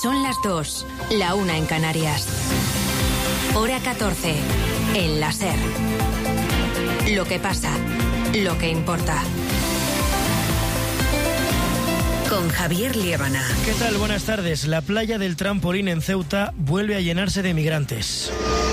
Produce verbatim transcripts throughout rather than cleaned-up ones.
Son las dos, la una en Canarias. Hora catorce, en la SER. Lo que pasa, lo que importa. Con Javier Liébana. ¿Qué tal? Buenas tardes. La playa del Trampolín en Ceuta vuelve a llenarse de migrantes.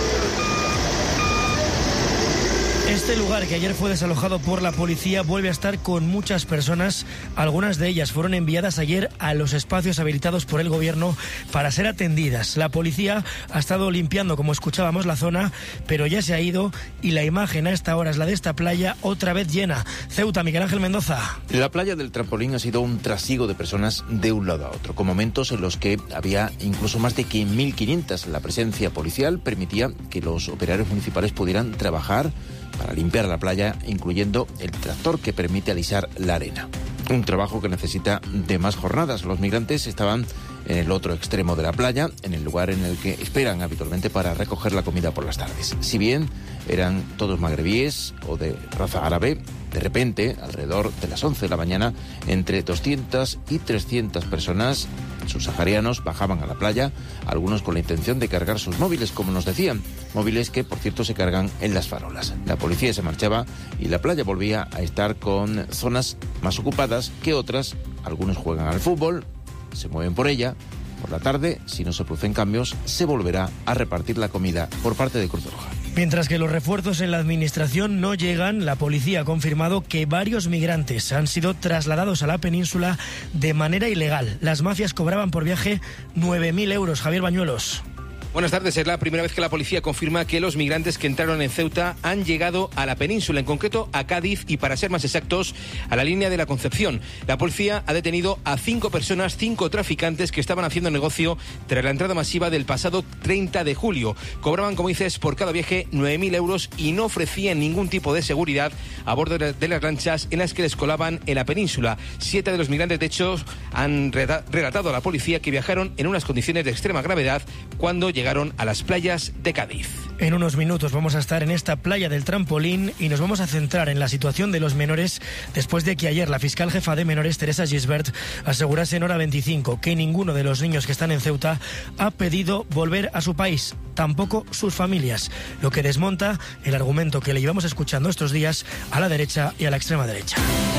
Este lugar, que ayer fue desalojado por la policía, vuelve a estar con muchas personas. Algunas de ellas fueron enviadas ayer a los espacios habilitados por el gobierno para ser atendidas. La policía ha estado limpiando, como escuchábamos, la zona, pero ya se ha ido y la imagen a esta hora es la de esta playa otra vez llena. Ceuta, Miguel Ángel Mendoza. La playa del Trampolín ha sido un trasiego de personas de un lado a otro, con momentos en los que había incluso más de mil quinientas. La presencia policial permitía que los operarios municipales pudieran trabajar para limpiar la playa, incluyendo el tractor que permite alisar la arena. Un trabajo que necesita de más jornadas. Los migrantes estaban en el otro extremo de la playa, en el lugar en el que esperan habitualmente para recoger la comida por las tardes. Si bien eran todos magrebíes o de raza árabe, de repente, alrededor de las once de la mañana, entre doscientas y trescientas personas subsaharianos bajaban a la playa, algunos con la intención de cargar sus móviles, como nos decían, móviles que, por cierto, se cargan en las farolas. La policía se marchaba y la playa volvía a estar con zonas más ocupadas que otras. Algunos juegan al fútbol, se mueven por ella. Por la tarde, si no se producen cambios, se volverá a repartir la comida por parte de Cruz Roja. Mientras que los refuerzos en la administración no llegan, la policía ha confirmado que varios migrantes han sido trasladados a la península de manera ilegal. Las mafias cobraban por viaje nueve mil euros. Javier Bañuelos. Buenas tardes. Es la primera vez que la policía confirma que los migrantes que entraron en Ceuta han llegado a la península, en concreto a Cádiz y, para ser más exactos, a la línea de la Concepción. La policía ha detenido a cinco personas, cinco traficantes que estaban haciendo negocio tras la entrada masiva del pasado treinta de julio. Cobraban, como dices, por cada viaje nueve mil euros y no ofrecían ningún tipo de seguridad a bordo de las lanchas en las que les colaban en la península. Siete de los migrantes, de hecho, han relatado a la policía que viajaron en unas condiciones de extrema gravedad cuando llegaron llegaron a las playas de Cádiz. En unos minutos vamos a estar en esta playa del Trampolín y nos vamos a centrar en la situación de los menores después de que ayer la fiscal jefa de menores, Teresa Gisbert, asegurase en Hora veinticinco que ninguno de los niños que están en Ceuta ha pedido volver a su país, tampoco sus familias, lo que desmonta el argumento que le llevamos escuchando estos días a la derecha y a la extrema derecha.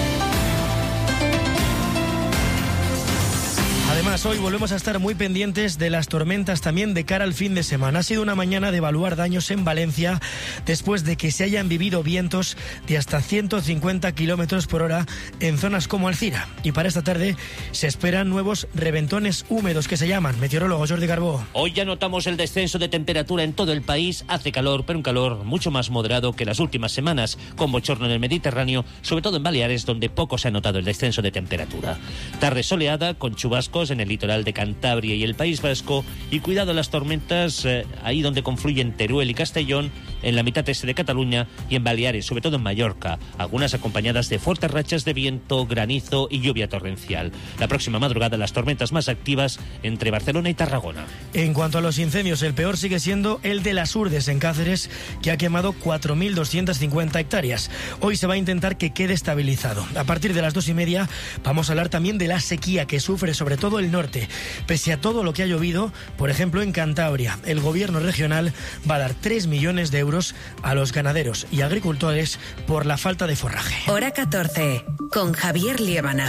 Además, hoy volvemos a estar muy pendientes de las tormentas también de cara al fin de semana. Ha sido una mañana de evaluar daños en Valencia después de que se hayan vivido vientos de hasta ciento cincuenta kilómetros por hora en zonas como Alcira. Y para esta tarde se esperan nuevos reventones húmedos que se llaman. Meteorólogo Jordi Carbó. Hoy ya notamos el descenso de temperatura en todo el país. Hace calor, pero un calor mucho más moderado que las últimas semanas, con bochorno en el Mediterráneo, sobre todo en Baleares, donde poco se ha notado el descenso de temperatura. Tarde soleada, con chubascos en el litoral de Cantabria y el País Vasco, y cuidado las tormentas eh, ahí donde confluyen Teruel y Castellón, en la mitad este de Cataluña y en Baleares, sobre todo en Mallorca, algunas acompañadas de fuertes rachas de viento, granizo y lluvia torrencial. La próxima madrugada las tormentas más activas entre Barcelona y Tarragona. En cuanto a los incendios, el peor sigue siendo el de las Urdes en Cáceres, que ha quemado cuatro mil doscientas cincuenta hectáreas. Hoy se va a intentar que quede estabilizado. A partir de las dos y media vamos a hablar también de la sequía que sufre sobre todo el norte. Pese a todo lo que ha llovido, por ejemplo en Cantabria, el gobierno regional va a dar tres millones de euros a los ganaderos y agricultores por la falta de forraje. Hora catorce, con Javier Liébana.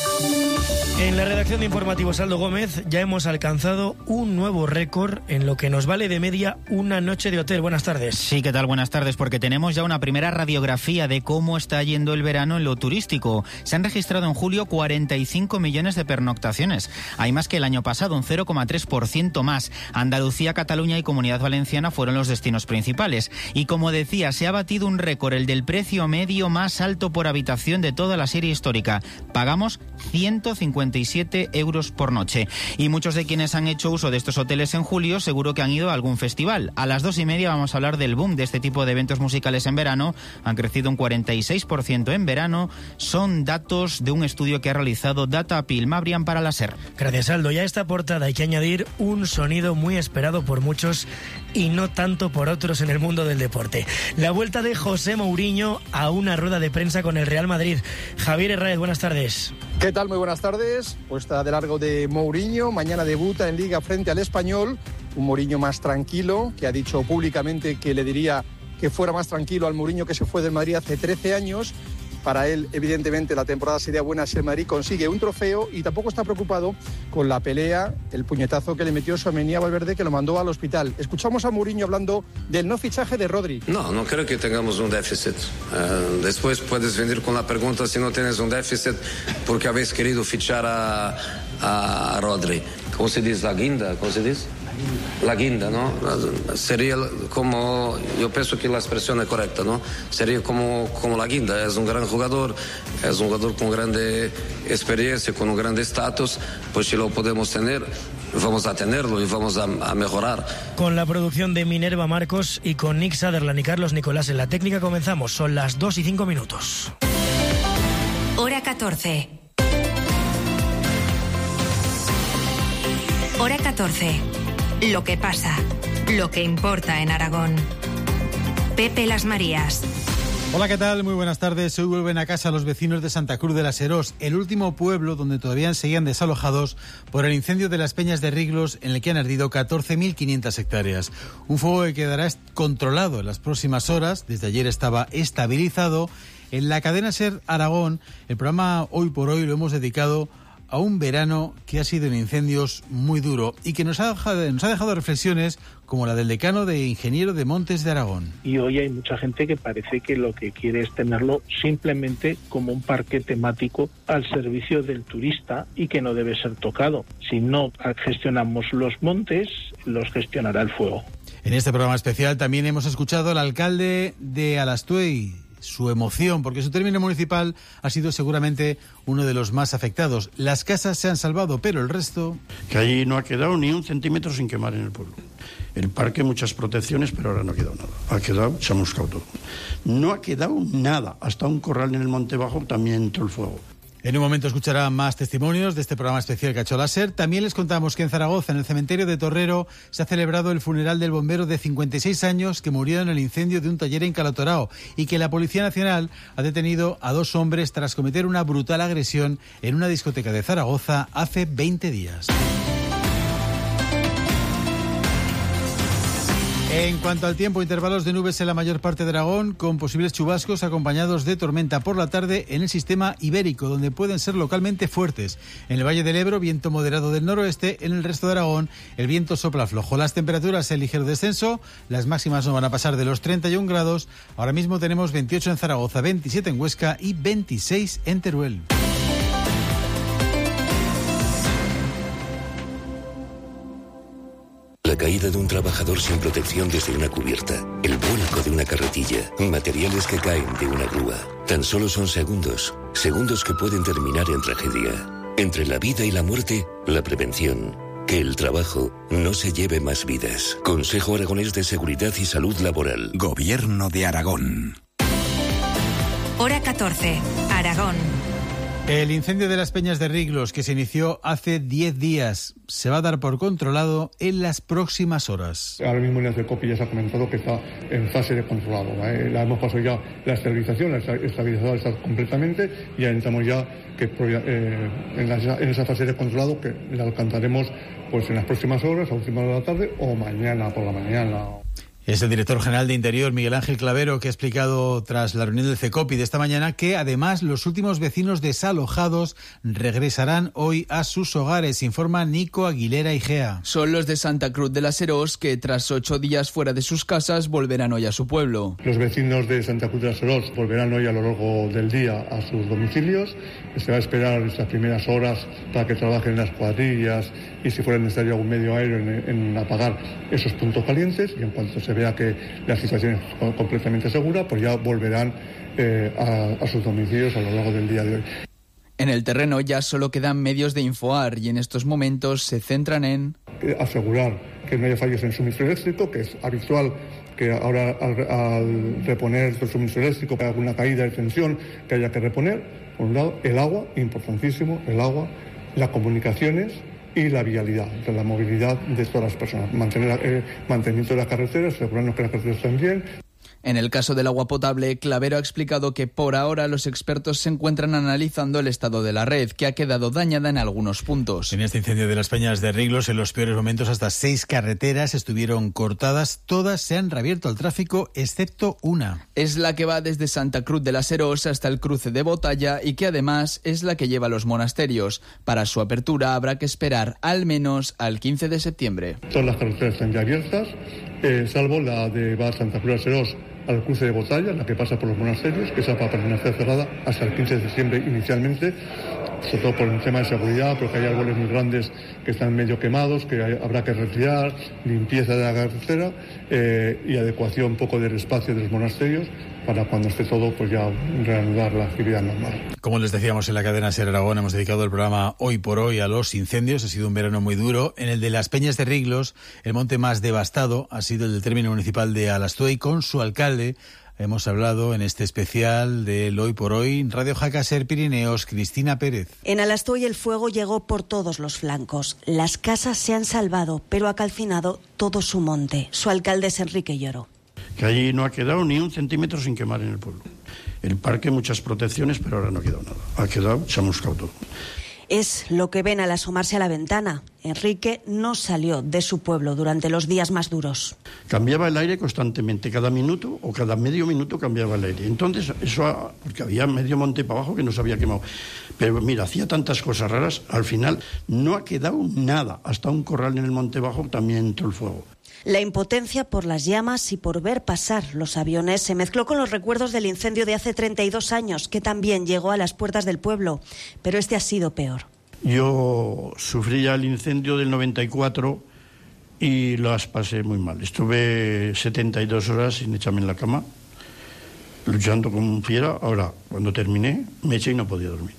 En la redacción de Informativos Aldo Gómez ya hemos alcanzado un nuevo récord en lo que nos vale de media una noche de hotel. Buenas tardes. Sí, ¿qué tal? Buenas tardes, porque tenemos ya una primera radiografía de cómo está yendo el verano en lo turístico. Se han registrado en julio cuarenta y cinco millones de pernoctaciones. Hay más que el año pasado, un cero coma tres por ciento más. Andalucía, Cataluña y Comunidad Valenciana fueron los destinos principales. Y como decía, se ha batido un récord, el del precio medio más alto por habitación de toda la serie histórica. Pagamos ciento cincuenta y siete euros por noche. Y muchos de quienes han hecho uso de estos hoteles en julio seguro que han ido a algún festival. A las dos y media vamos a hablar del boom de este tipo de eventos musicales en verano. Han crecido un cuarenta y seis por ciento en verano. Son datos de un estudio que ha realizado Data Appeal. Mabrián para la SER. Gracias, Aldo. Y a esta portada hay que añadir un sonido muy esperado por muchos y no tanto por otros en el mundo mundo del deporte. La vuelta de José Mourinho a una rueda de prensa con el Real Madrid. Javier Herráez, buenas tardes. ¿Qué tal? Muy buenas tardes. Puesta de largo de Mourinho. Mañana debuta en Liga frente al Español. Un Mourinho más tranquilo, que ha dicho públicamente que le diría que fuera más tranquilo al Mourinho que se fue del Madrid hace trece años. Para él, evidentemente, la temporada sería buena si el Madrid consigue un trofeo, y tampoco está preocupado con la pelea, el puñetazo que le metió Tchouaméni a Valverde, que lo mandó al hospital. Escuchamos a Mourinho hablando del no fichaje de Rodri. No, no creo que tengamos un déficit. Uh, después puedes venir con la pregunta si no tienes un déficit porque habéis querido fichar a, a Rodri. ¿Cómo se dice? La guinda, ¿cómo se dice? La guinda, ¿no? Sería como, yo pienso que la expresión es correcta, ¿no? Sería como, como la guinda. Es un gran jugador, es un jugador con grande experiencia, con un gran estatus. Pues si lo podemos tener, vamos a tenerlo y vamos a, a mejorar. Con la producción de Minerva Marcos y con Nick Sutherland y Carlos Nicolás en la técnica comenzamos. Son las dos y cinco minutos. Hora catorce. Hora catorce. Lo que pasa, lo que importa en Aragón. Pepe Las Marías. Hola, ¿qué tal? Muy buenas tardes. Hoy vuelven a casa los vecinos de Santa Cruz de la Serós, el último pueblo donde todavía seguían desalojados por el incendio de las Peñas de Riglos, en el que han ardido catorce mil quinientas hectáreas. Un fuego que quedará controlado en las próximas horas. Desde ayer estaba estabilizado. En la cadena SER Aragón, el programa Hoy por Hoy lo hemos dedicado a un verano que ha sido en incendios muy duro y que nos ha dejado, nos ha dejado reflexiones como la del decano de Ingeniero de Montes de Aragón. Y hoy hay mucha gente que parece que lo que quiere es tenerlo simplemente como un parque temático al servicio del turista y que no debe ser tocado. Si no gestionamos los montes, los gestionará el fuego. En este programa especial también hemos escuchado al alcalde de Alastuey, su emoción, porque su término municipal ha sido seguramente uno de los más afectados. Las casas se han salvado, pero el resto... Que allí no ha quedado ni un centímetro sin quemar en el pueblo. El parque, muchas protecciones, pero ahora no ha quedado nada. Ha quedado chamuscado todo. No ha quedado nada. Hasta un corral en el Monte Bajo también entró el fuego. En un momento escuchará más testimonios de este programa especial que ha hecho la SER. También les contamos que en Zaragoza, en el cementerio de Torrero, se ha celebrado el funeral del bombero de cincuenta y seis años que murió en el incendio de un taller en Calotorao, y que la Policía Nacional ha detenido a dos hombres tras cometer una brutal agresión en una discoteca de Zaragoza hace veinte días. En cuanto al tiempo, intervalos de nubes en la mayor parte de Aragón, con posibles chubascos acompañados de tormenta por la tarde en el sistema ibérico, donde pueden ser localmente fuertes. En el Valle del Ebro, viento moderado del noroeste. En el resto de Aragón, el viento sopla flojo. Las temperaturas en ligero descenso, las máximas no van a pasar de los treinta y un grados. Ahora mismo tenemos veintiocho en Zaragoza, veintisiete en Huesca y veintiséis en Teruel. La caída de un trabajador sin protección desde una cubierta, el vuelco de una carretilla, materiales que caen de una grúa. Tan solo son segundos, segundos que pueden terminar en tragedia. Entre la vida y la muerte, la prevención. Que el trabajo no se lleve más vidas. Consejo Aragonés de Seguridad y Salud Laboral. Gobierno de Aragón. Hora catorce, Aragón. El incendio de las Peñas de Riglos, que se inició hace diez días, se va a dar por controlado en las próximas horas. Ahora mismo en el CECOPI ya se ha comentado que está en fase de controlado. ¿eh? La hemos pasado ya la estabilización, la estabilizadora está completamente, y ya entramos ya que, eh, en, la, en esa fase de controlado que la alcanzaremos pues en las próximas horas, a última hora de la tarde o mañana por la mañana. Es el director general de Interior, Miguel Ángel Clavero, que ha explicado tras la reunión del CECOPI de esta mañana que además los últimos vecinos desalojados regresarán hoy a sus hogares, informa Nico Aguilera Igea. Son los de Santa Cruz de la Serós que tras ocho días fuera de sus casas volverán hoy a su pueblo. Los vecinos de Santa Cruz de la Serós volverán hoy a lo largo del día a sus domicilios. Se va a esperar estas primeras horas para que trabajen las cuadrillas y si fuera necesario algún medio aéreo en, en apagar esos puntos calientes, y en cuanto se vea que la situación es completamente segura, pues ya volverán eh, a, a sus domicilios a lo largo del día de hoy. En el terreno ya solo quedan medios de Infoar y en estos momentos se centran en asegurar que no haya fallos en suministro eléctrico, que es habitual que ahora al, al reponer el suministro eléctrico haya alguna caída de tensión que haya que reponer. Por un lado, el agua, importantísimo, el agua, las comunicaciones y la vialidad, de la movilidad de todas las personas. Mantener el mantenimiento de las carreteras, asegurarnos que las carreteras estén bien. En el caso del agua potable, Clavero ha explicado que por ahora los expertos se encuentran analizando el estado de la red, que ha quedado dañada en algunos puntos. En este incendio de las Peñas de Riglos, en los peores momentos, hasta seis carreteras estuvieron cortadas. Todas se han reabierto al tráfico, excepto una. Es la que va desde Santa Cruz de la Serós hasta el cruce de Botalla y que además es la que lleva a los monasterios. Para su apertura habrá que esperar al menos al quince de septiembre. Todas las carreteras están ya abiertas, eh, salvo la de va Santa Cruz de la Serós al cruce de Botalla, la que pasa por los monasterios, que esa va a permanecer cerrada hasta el quince de septiembre inicialmente, sobre todo por un tema de seguridad, porque hay árboles muy grandes que están medio quemados, que hay, habrá que retirar, limpieza de la carretera eh, y adecuación un poco del espacio de los monasterios para cuando esté todo, pues ya reanudar la actividad normal. Como les decíamos en la cadena SER Aragón, hemos dedicado el programa Hoy por Hoy a los incendios. Ha sido un verano muy duro. En el de las Peñas de Riglos, el monte más devastado ha sido el del término municipal de Alastuey. Con su alcalde hemos hablado en este especial del Hoy por Hoy. Radio Jaca Ser Pirineos, Cristina Pérez. En Alastuey el fuego llegó por todos los flancos. Las casas se han salvado, pero ha calcinado todo su monte. Su alcalde es Enrique Lloro. Que allí no ha quedado ni un centímetro sin quemar en el pueblo. El parque, muchas protecciones, pero ahora no ha quedado nada. Ha quedado chamuscado todo. Es lo que ven al asomarse a la ventana. Enrique no salió de su pueblo durante los días más duros. Cambiaba el aire constantemente, cada minuto o cada medio minuto cambiaba el aire. Entonces, eso, porque había medio monte para abajo que no se había quemado. Pero mira, hacía tantas cosas raras, al final no ha quedado nada. Hasta un corral en el monte bajo también entró el fuego. La impotencia por las llamas y por ver pasar los aviones se mezcló con los recuerdos del incendio de hace treinta y dos años, que también llegó a las puertas del pueblo, pero este ha sido peor. Yo sufrí ya el incendio del noventa y cuatro y las pasé muy mal. Estuve setenta y dos horas sin echarme en la cama, luchando como un fiera. Ahora, cuando terminé, me eché y no podía dormir.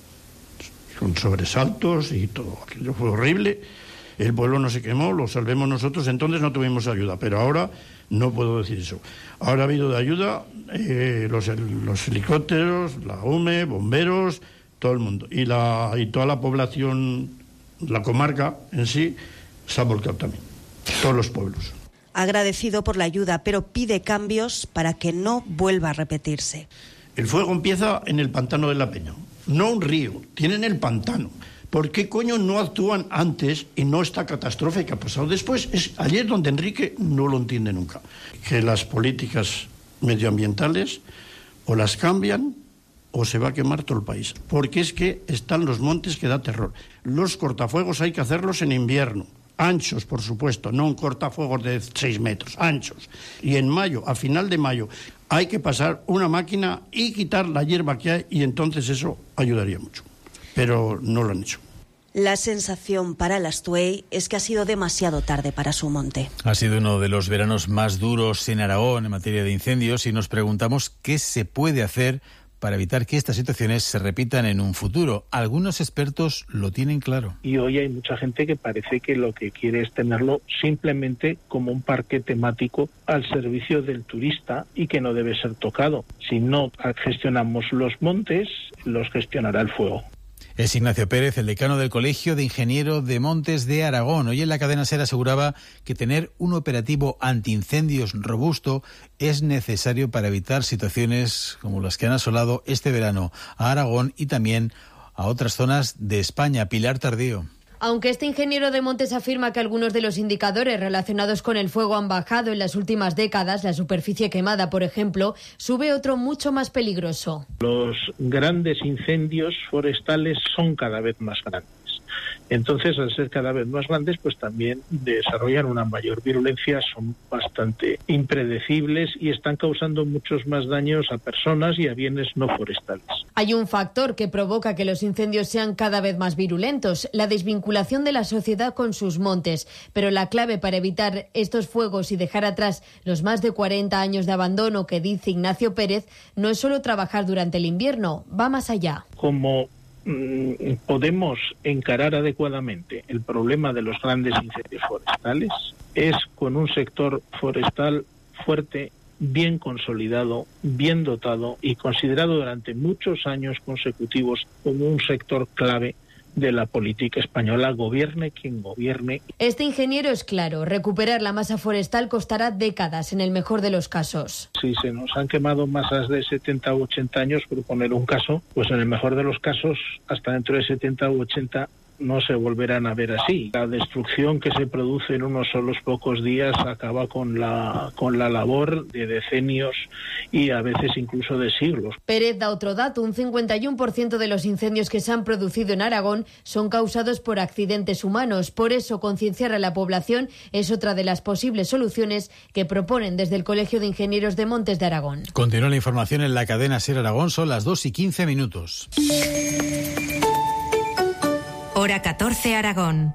Con sobresaltos y todo. Aquello fue horrible. El pueblo no se quemó, lo salvemos nosotros, entonces no tuvimos ayuda, pero ahora no puedo decir eso. Ahora ha habido de ayuda eh, los, los helicópteros, la U M E, bomberos, todo el mundo. Y, la, y toda la población, la comarca en sí, se ha volcado también, todos los pueblos. Agradecido por la ayuda, pero pide cambios para que no vuelva a repetirse. El fuego empieza en el pantano de la Peña, no un río, tienen el pantano. ¿Por qué coño no actúan antes y no esta catástrofe que ha pasado después? Es ayer donde Enrique no lo entiende nunca. Que las políticas medioambientales o las cambian o se va a quemar todo el país. Porque es que están los montes que da terror. Los cortafuegos hay que hacerlos en invierno. Anchos, por supuesto, no un cortafuegos de seis metros, anchos. Y en mayo, a final de mayo, hay que pasar una máquina y quitar la hierba que hay y entonces eso ayudaría mucho. Pero no lo han hecho. La sensación para Alastuey es que ha sido demasiado tarde para su monte. Ha sido uno de los veranos más duros en Aragón en materia de incendios y nos preguntamos qué se puede hacer para evitar que estas situaciones se repitan en un futuro. Algunos expertos lo tienen claro. Y hoy hay mucha gente que parece que lo que quiere es tenerlo simplemente como un parque temático al servicio del turista y que no debe ser tocado. Si no gestionamos los montes, los gestionará el fuego. Es Ignacio Pérez, el decano del Colegio de Ingenieros de Montes de Aragón. Hoy en la cadena SER aseguraba que tener un operativo antiincendios robusto es necesario para evitar situaciones como las que han asolado este verano a Aragón y también a otras zonas de España. Pilar Tardío. Aunque este ingeniero de montes afirma que algunos de los indicadores relacionados con el fuego han bajado en las últimas décadas, la superficie quemada, por ejemplo, sube otro mucho más peligroso. Los grandes incendios forestales son cada vez más grandes. Entonces, al ser cada vez más grandes, pues también desarrollan una mayor virulencia, son bastante impredecibles y están causando muchos más daños a personas y a bienes no forestales. Hay un factor que provoca que los incendios sean cada vez más virulentos, la desvinculación de la sociedad con sus montes. Pero la clave para evitar estos fuegos y dejar atrás los más de cuarenta años de abandono que dice Ignacio Pérez no es solo trabajar durante el invierno, va más allá. Como podemos encarar adecuadamente el problema de los grandes incendios forestales es con un sector forestal fuerte, bien consolidado, bien dotado y considerado durante muchos años consecutivos como un sector clave de la política española, gobierne quien gobierne. Este ingeniero es claro, recuperar la masa forestal costará décadas en el mejor de los casos. Si se nos han quemado masas de setenta u ochenta años, por poner un caso, pues en el mejor de los casos, hasta dentro de setenta u ochenta no se volverán a ver así. La destrucción que se produce en unos solos pocos días acaba con la, con la labor de decenios y a veces incluso de siglos. Pérez da otro dato, un cincuenta y uno por ciento de los incendios que se han producido en Aragón son causados por accidentes humanos. Por eso, concienciar a la población es otra de las posibles soluciones que proponen desde el Colegio de Ingenieros de Montes de Aragón. Continúa la información en la cadena SER Aragón, son las dos y quince minutos. Hora catorce, Aragón.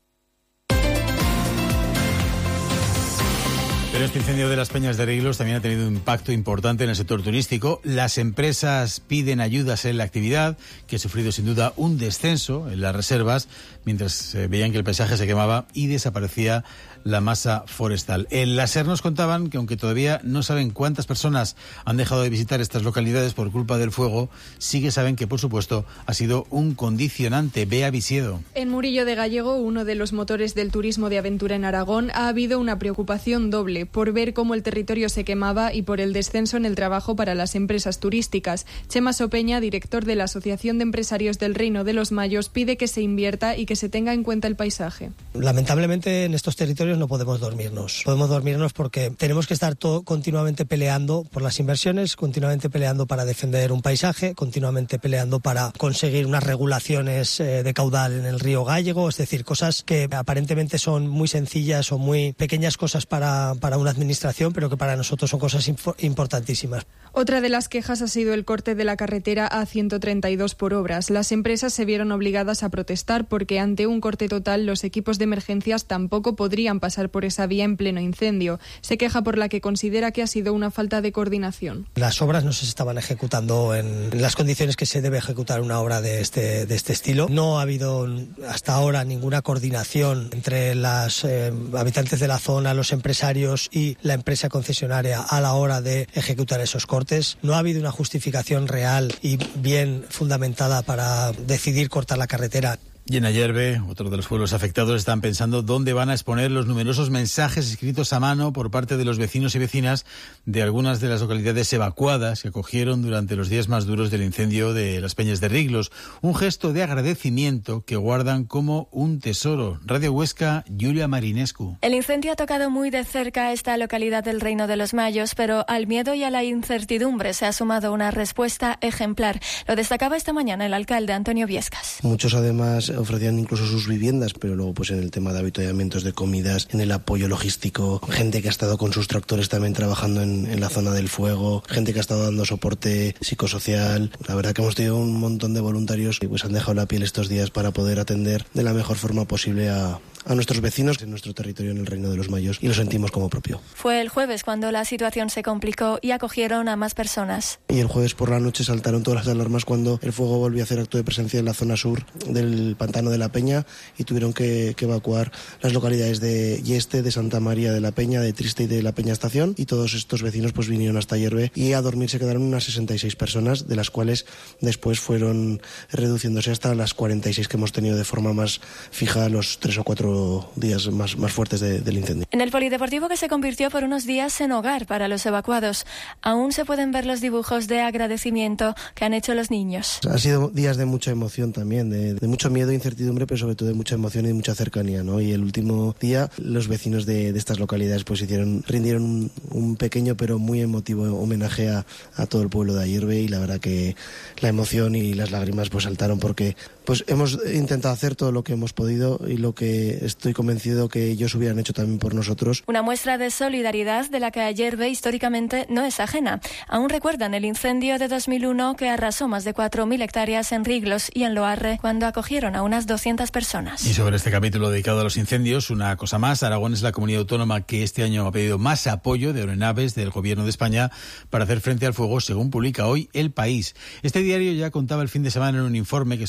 Pero este incendio de las Peñas de Riglos también ha tenido un impacto importante en el sector turístico. Las empresas piden ayudas en la actividad, que ha sufrido sin duda un descenso en las reservas, mientras eh, veían que el paisaje se quemaba y desaparecía la masa forestal. En la SER nos contaban que aunque todavía no saben cuántas personas han dejado de visitar estas localidades por culpa del fuego, sí que saben que, por supuesto, ha sido un condicionante. Bea Visiedo. En Murillo de Gallego, uno de los motores del turismo de aventura en Aragón, ha habido una preocupación doble por ver cómo el territorio se quemaba y por el descenso en el trabajo para las empresas turísticas. Chema Sopeña, director de la Asociación de Empresarios del Reino de los Mayos, pide que se invierta y que se tenga en cuenta el paisaje. Lamentablemente en estos territorios no podemos dormirnos. Podemos dormirnos porque tenemos que estar todo, continuamente peleando por las inversiones, continuamente peleando para defender un paisaje, continuamente peleando para conseguir unas regulaciones eh, de caudal en el río Gallego, es decir, cosas que aparentemente son muy sencillas o muy pequeñas cosas para, para una administración, pero que para nosotros son cosas imp- importantísimas. Otra de las quejas ha sido el corte de la carretera A ciento treinta y dos por obras. Las empresas se vieron obligadas a protestar porque ante un corte total los equipos de emergencias tampoco podrían pasar por esa vía en pleno incendio. Se queja por la que considera que ha sido una falta de coordinación. Las obras no se estaban ejecutando en las condiciones que se debe ejecutar una obra de este, de este estilo. No ha habido hasta ahora ninguna coordinación entre los eh, habitantes de la zona, los empresarios y la empresa concesionaria a la hora de ejecutar esos cortes. No ha habido una justificación real y bien fundamentada para decidir cortar la carretera. Y en Ayerbe, otro de los pueblos afectados, están pensando dónde van a exponer los numerosos mensajes escritos a mano por parte de los vecinos y vecinas de algunas de las localidades evacuadas que acogieron durante los días más duros del incendio de las Peñas de Riglos. Un gesto de agradecimiento que guardan como un tesoro. Radio Huesca, Julia Marinescu. El incendio ha tocado muy de cerca a esta localidad del Reino de los Mayos, pero al miedo y a la incertidumbre se ha sumado una respuesta ejemplar. Lo destacaba esta mañana el alcalde Antonio Viescas. Muchos además ofrecían incluso sus viviendas, pero luego pues en el tema de avituallamientos de comidas, en el apoyo logístico, gente que ha estado con sus tractores también trabajando en, en la zona del fuego, gente que ha estado dando soporte psicosocial. La verdad que hemos tenido un montón de voluntarios que pues han dejado la piel estos días para poder atender de la mejor forma posible a a nuestros vecinos en nuestro territorio en el Reino de los Mayos y lo sentimos como propio. Fue el jueves cuando la situación se complicó y acogieron a más personas. Y el jueves por la noche saltaron todas las alarmas cuando el fuego volvió a hacer acto de presencia en la zona sur del Pantano de la Peña y tuvieron que, que evacuar las localidades de Yeste, de Santa María de la Peña, de Triste y de la Peña Estación, y todos estos vecinos pues vinieron hasta Ayerbe y a dormir se quedaron unas sesenta y seis personas, de las cuales después fueron reduciéndose hasta las cuarenta y seis que hemos tenido de forma más fija los tres o cuatro días más, más fuertes de, del incendio. En el polideportivo, que se convirtió por unos días en hogar para los evacuados, aún se pueden ver los dibujos de agradecimiento que han hecho los niños. Han sido días de mucha emoción también, de, de mucho miedo e incertidumbre, pero sobre todo de mucha emoción y de mucha cercanía, ¿no? Y el último día los vecinos de, de estas localidades pues hicieron, rindieron un, un pequeño pero muy emotivo homenaje a, a todo el pueblo de Ayerbe, y la verdad que la emoción y las lágrimas pues saltaron porque pues hemos intentado hacer todo lo que hemos podido y lo que estoy convencido que ellos hubieran hecho también por nosotros. Una muestra de solidaridad de la que Ayerbe históricamente no es ajena. Aún recuerdan el incendio de dos mil uno que arrasó más de cuatro mil hectáreas en Riglos y en Loarre, cuando acogieron a unas doscientas personas. Y sobre este capítulo dedicado a los incendios, una cosa más. Aragón es la comunidad autónoma que este año ha pedido más apoyo de aeronaves del Gobierno de España para hacer frente al fuego, según publica hoy El País. Este diario ya contaba el fin de semana en un informe que somos la comunidad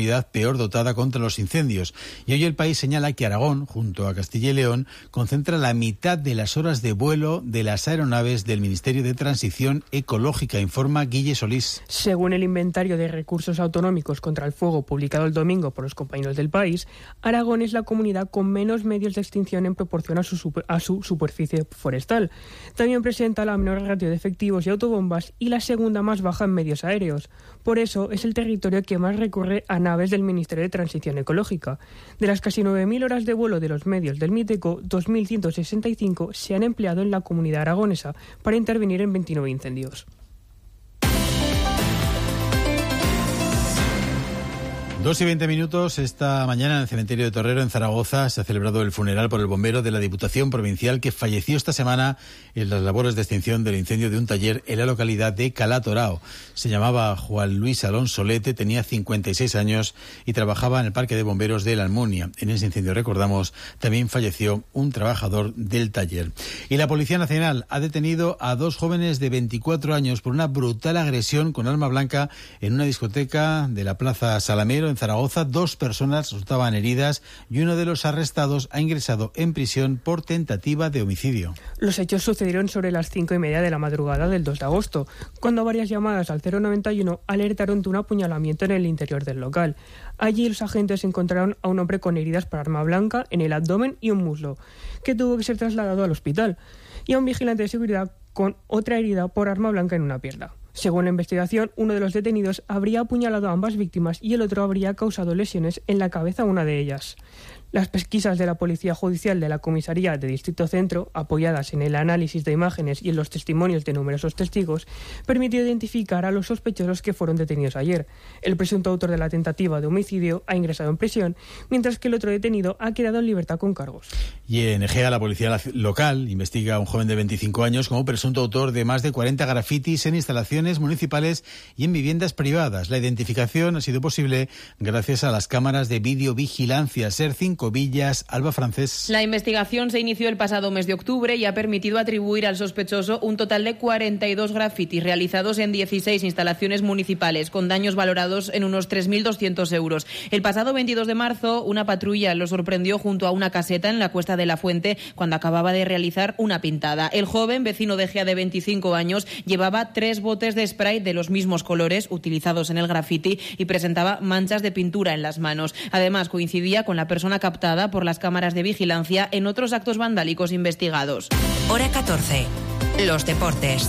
comunidad peor dotada contra los incendios. Y hoy El País señala que Aragón, junto a Castilla y León, concentra la mitad de las horas de vuelo de las aeronaves del Ministerio de Transición Ecológica, informa Guille Solís. Según el inventario de recursos autonómicos contra el fuego publicado el domingo por los compañeros del País, Aragón es la comunidad con menos medios de extinción en proporción a su, super, a su superficie forestal. También presenta la menor ratio de efectivos y autobombas y la segunda más baja en medios aéreos. Por eso es el territorio que más recurre a naves del Ministerio de Transición Ecológica. De las casi nueve mil horas de vuelo de los medios del MITECO, dos mil ciento sesenta y cinco se han empleado en la comunidad aragonesa para intervenir en veintinueve incendios. Dos y veinte minutos. Esta mañana en el cementerio de Torrero, en Zaragoza, se ha celebrado el funeral por el bombero de la Diputación Provincial que falleció esta semana en las labores de extinción del incendio de un taller en la localidad de Calatorao. Se llamaba Juan Luis Alonso Lete, tenía cincuenta y seis años y trabajaba en el Parque de Bomberos de la Almunia. En ese incendio, recordamos, también falleció un trabajador del taller. Y la Policía Nacional ha detenido a dos jóvenes de veinticuatro años por una brutal agresión con arma blanca en una discoteca de la Plaza Salamero, en Zaragoza. Dos personas resultaban heridas y uno de los arrestados ha ingresado en prisión por tentativa de homicidio. Los hechos sucedieron sobre las cinco y media de la madrugada del dos de agosto, cuando varias llamadas al cero noventa y uno alertaron de un apuñalamiento en el interior del local. Allí los agentes encontraron a un hombre con heridas por arma blanca en el abdomen y un muslo, que tuvo que ser trasladado al hospital, y a un vigilante de seguridad con otra herida por arma blanca en una pierna. Según la investigación, uno de los detenidos habría apuñalado a ambas víctimas y el otro habría causado lesiones en la cabeza a una de ellas. Las pesquisas de la Policía Judicial de la Comisaría de Distrito Centro, apoyadas en el análisis de imágenes y en los testimonios de numerosos testigos, permitió identificar a los sospechosos que fueron detenidos ayer. El presunto autor de la tentativa de homicidio ha ingresado en prisión, mientras que el otro detenido ha quedado en libertad con cargos. Y en Egea, la policía local investiga a un joven de veinticinco años como presunto autor de más de cuarenta grafitis en instalaciones municipales y en viviendas privadas. La identificación ha sido posible gracias a las cámaras de videovigilancia SER cinco Villas. Alba Francés. La investigación se inició el pasado mes de octubre y ha permitido atribuir al sospechoso un total de cuarenta y dos grafitis realizados en dieciséis instalaciones municipales, con daños valorados en unos tres mil doscientos euros. El pasado veintidós de marzo, una patrulla lo sorprendió junto a una caseta en la Cuesta de la Fuente cuando acababa de realizar una pintada. El joven, vecino de Egea de veinticinco años, llevaba tres botes de spray de los mismos colores utilizados en el grafiti y presentaba manchas de pintura en las manos. Además, coincidía con la persona captada por las cámaras de vigilancia en otros actos vandálicos investigados. Hora catorce. Los deportes.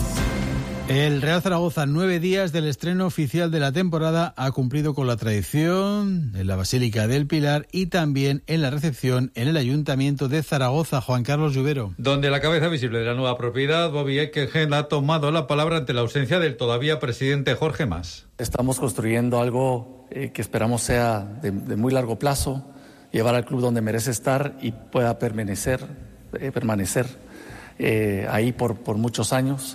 El Real Zaragoza, nueve días del estreno oficial de la temporada, ha cumplido con la tradición en la Basílica del Pilar y también en la recepción en el Ayuntamiento de Zaragoza. Juan Carlos Lluvero. Donde la cabeza visible de la nueva propiedad, Bobby Eckengel, ha tomado la palabra ante la ausencia del todavía presidente Jorge Mas. Estamos construyendo algo eh, que esperamos sea de, de muy largo plazo, llevar al club donde merece estar y pueda permanecer, eh, permanecer eh, ahí por, por muchos años.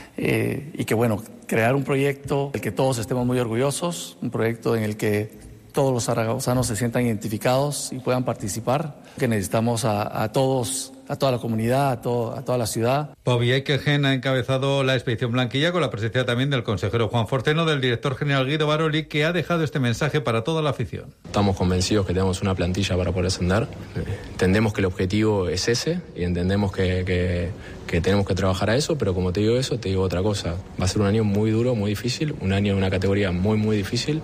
Eh, y que, bueno, crear un proyecto del que todos estemos muy orgullosos, un proyecto en el que todos los zaragozanos se sientan identificados y puedan participar, que necesitamos a, a todos, a toda la comunidad, a, todo, a toda la ciudad. Bobby Eckengel ha encabezado la expedición blanquilla con la presencia también del consejero Juan Forteno, del director general Guido Baroli, que ha dejado este mensaje para toda la afición. Estamos convencidos que tenemos una plantilla para poder ascender. Entendemos que el objetivo es ese y entendemos que, que, que tenemos que trabajar a eso, pero como te digo eso, te digo otra cosa. Va a ser un año muy duro, muy difícil, un año en una categoría muy, muy difícil,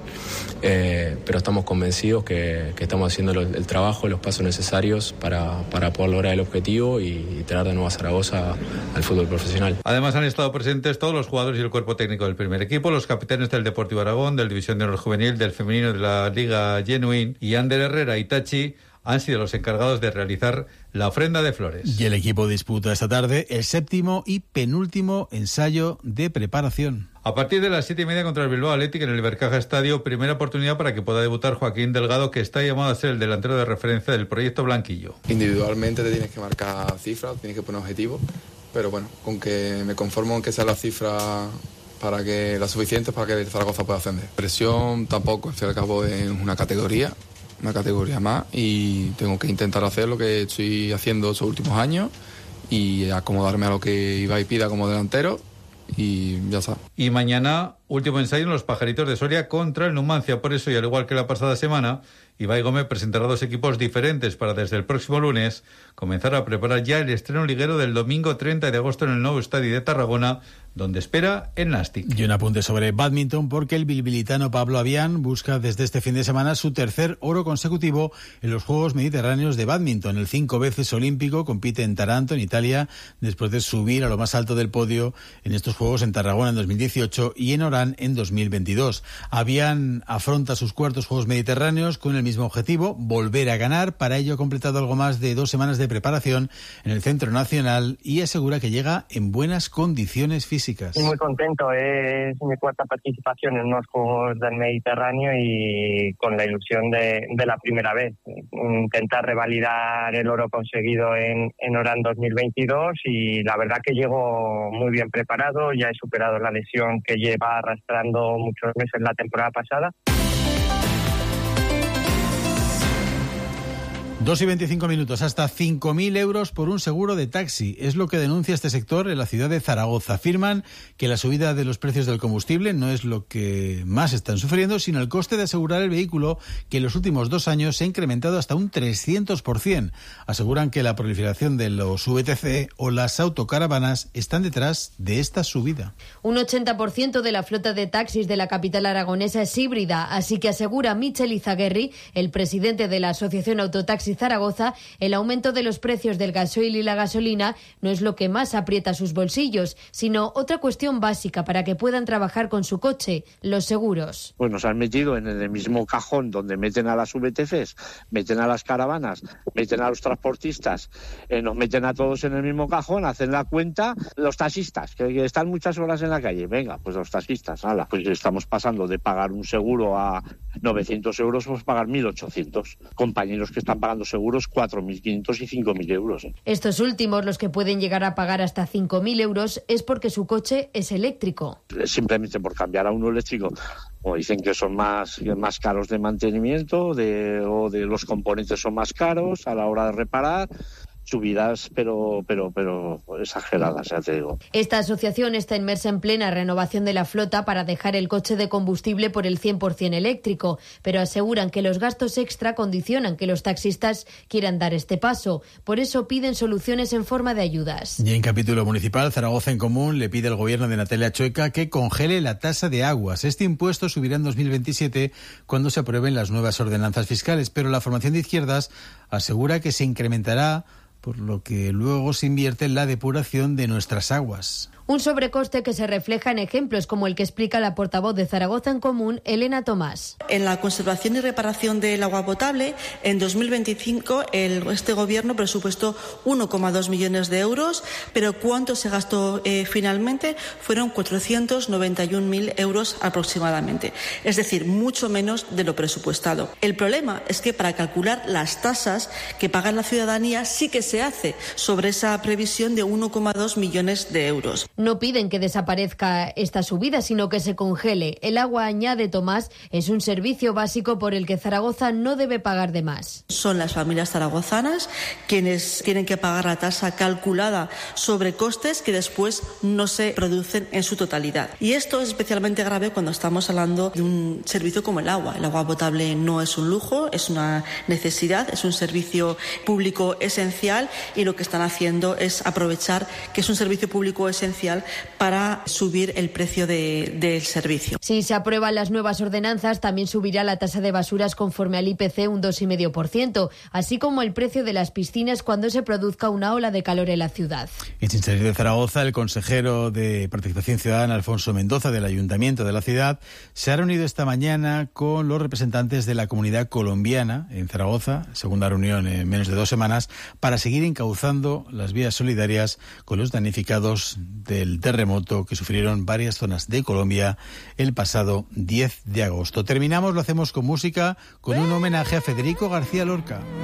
eh, pero estamos convencidos que, que estamos haciendo el, el trabajo, los pasos necesarios para, para poder lograr el objetivo y, y traer de nuevo a Zaragoza al fútbol profesional. Además han estado presentes todos los jugadores y el cuerpo técnico del primer equipo, los capitanes del Deportivo Aragón, del División de Honor Juvenil, del femenino de la Liga Genuine, y Ander Herrera y Tachi han sido los encargados de realizar la ofrenda de flores. Y el equipo disputa esta tarde el séptimo y penúltimo ensayo de preparación. A partir de las siete y media contra el Bilbao Athletic en el Ibercaja Estadio, primera oportunidad para que pueda debutar Joaquín Delgado, que está llamado a ser el delantero de referencia del proyecto blanquillo. Individualmente te tienes que marcar cifras, tienes que poner objetivos, pero bueno, con que me conformo en que sea la cifra para que las suficientes para que el Zaragoza pueda ascender. Presión tampoco, al fin y al cabo es una categoría, una categoría más, y tengo que intentar hacer lo que estoy haciendo estos últimos años y acomodarme a lo que Ibai pida como delantero y ya está. Y mañana Último ensayo en los Pajaritos de Soria contra el Numancia. Por eso, y al igual que la pasada semana, Ibai Gómez presentará dos equipos diferentes para desde el próximo lunes comenzar a preparar ya el estreno liguero del domingo treinta de agosto en el nuevo estadio de Tarragona, donde espera el Nàstic. Y un apunte sobre bádminton, porque el bilbilitano Pablo Avián busca desde este fin de semana su tercer oro consecutivo en los Juegos Mediterráneos de bádminton. El cinco veces olímpico compite en Taranto, en Italia, después de subir a lo más alto del podio en estos Juegos en Tarragona en dos mil dieciocho y en Orán en dos mil veintidós. Avián afronta sus cuartos Juegos Mediterráneos con el mismo objetivo, volver a ganar. Para ello ha completado algo más de dos semanas de preparación en el Centro Nacional y asegura que llega en buenas condiciones físicas. Estoy muy contento, es mi cuarta participación en unos Juegos del Mediterráneo y con la ilusión de, de la primera vez. Intentar revalidar el oro conseguido en, en Orán dos mil veintidós y la verdad que llego muy bien preparado, ya he superado la lesión que lleva arrastrando muchos meses la temporada pasada. Dos y veinticinco minutos, hasta cinco mil euros por un seguro de taxi. Es lo que denuncia este sector en la ciudad de Zaragoza. Afirman que la subida de los precios del combustible no es lo que más están sufriendo, sino el coste de asegurar el vehículo, que en los últimos dos años se ha incrementado hasta un trescientos por ciento. Aseguran que la proliferación de los V T C o las autocaravanas están detrás de esta subida. Un ochenta por ciento de la flota de taxis de la capital aragonesa es híbrida, así que asegura Michel Izaguirre, el presidente de la Asociación Autotaxi Zaragoza, el aumento de los precios del gasoil y la gasolina no es lo que más aprieta sus bolsillos, sino otra cuestión básica para que puedan trabajar con su coche, los seguros. Pues nos han metido en el mismo cajón donde meten a las V T Cs, meten a las caravanas, meten a los transportistas, eh, nos meten a todos en el mismo cajón, hacen la cuenta los taxistas, que, que están muchas horas en la calle. Venga, pues los taxistas, ala, pues estamos pasando de pagar un seguro a novecientos euros, pues pagar mil ochocientos. Compañeros que están pagando seguros cuatro mil quinientos y cinco mil euros. Estos últimos, los que pueden llegar a pagar hasta cinco mil euros, es porque su coche es eléctrico. Simplemente por cambiar a uno eléctrico, o dicen que son más, más caros de mantenimiento, de, o de los componentes son más caros a la hora de reparar. Subidas, pero pero pero exageradas, ya te digo. Esta asociación está inmersa en plena renovación de la flota para dejar el coche de combustible por el cien por ciento eléctrico, pero aseguran que los gastos extra condicionan que los taxistas quieran dar este paso. Por eso piden soluciones en forma de ayudas. Y en capítulo municipal, Zaragoza en Común le pide al gobierno de Natalia Chueca que congele la tasa de aguas. Este impuesto subirá en dos mil veintisiete cuando se aprueben las nuevas ordenanzas fiscales, pero la formación de izquierdas asegura que se incrementará, por lo que luego se invierte en la depuración de nuestras aguas. Un sobrecoste que se refleja en ejemplos como el que explica la portavoz de Zaragoza en Común, Elena Tomás. En la conservación y reparación del agua potable, en dos mil veinticinco el, este gobierno presupuestó uno coma dos millones de euros, pero ¿cuánto se gastó eh, finalmente? Fueron cuatrocientos noventa y un mil euros aproximadamente, es decir, mucho menos de lo presupuestado. El problema es que para calcular las tasas que paga la ciudadanía sí que se hace sobre esa previsión de uno coma dos millones de euros. No piden que desaparezca esta subida, sino que se congele. El agua, añade Tomás, es un servicio básico por el que Zaragoza no debe pagar de más. Son las familias zaragozanas quienes tienen que pagar la tasa calculada sobre costes que después no se producen en su totalidad. Y esto es especialmente grave cuando estamos hablando de un servicio como el agua. El agua potable no es un lujo, es una necesidad, es un servicio público esencial y lo que están haciendo es aprovechar que es un servicio público esencial para subir el precio de, del servicio. Si se aprueban las nuevas ordenanzas, también subirá la tasa de basuras conforme al I P C un dos coma cinco por ciento, así como el precio de las piscinas cuando se produzca una ola de calor en la ciudad. En Sin Salir de Zaragoza, el consejero de Participación Ciudadana, Alfonso Mendoza, del Ayuntamiento de la ciudad, se ha reunido esta mañana con los representantes de la comunidad colombiana en Zaragoza, segunda reunión en menos de dos semanas, para seguir encauzando las vías solidarias con los damnificados del terremoto que sufrieron varias zonas de Colombia el pasado diez de agosto. Terminamos, lo hacemos con música, con un homenaje a Federico García Lorca.